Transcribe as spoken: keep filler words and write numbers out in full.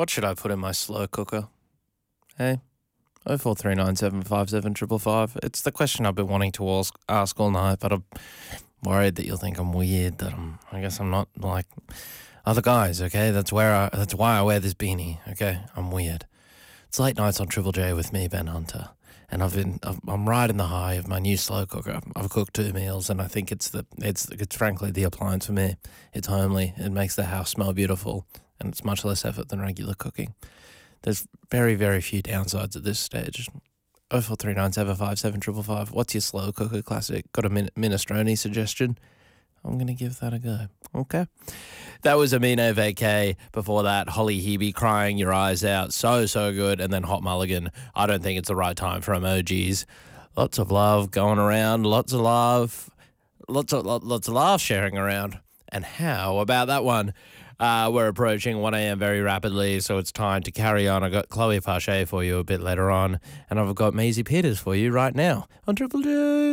What should I put in my slow cooker? Hey, oh four three nine seven five seven triple five. It's the question I've been wanting to ask, ask all night, but I'm worried that you'll think I'm weird. That I'm. I guess I'm not like other guys. Okay, that's where I. That's why I wear this beanie. Okay, I'm weird. It's late nights on Triple J with me, Ben Hunter, and I've been. I'm riding the high of my new slow cooker. I've cooked two meals, and I think it's the. It's it's frankly the appliance for me. It's homely. It makes the house smell beautiful, and it's much less effort than regular cooking. There's very, very few downsides at this stage. oh four three nine seven five seven triple five. What's your slow cooker classic? Got a min- minestrone suggestion? I'm going to give that a go. Okay. That was Amino Vacay. Before that, Holly Hebe, Crying Your Eyes Out. So, so good. And then Hot Mulligan. I don't think it's the right time for emojis. Lots of love going around. Lots of love. Lots of, lots of love sharing around. And how about that one? Uh, we're approaching one a.m. very rapidly, so it's time to carry on. I got Chloe Pache for you a bit later on, and I've got Maisie Peters for you right now on Triple J.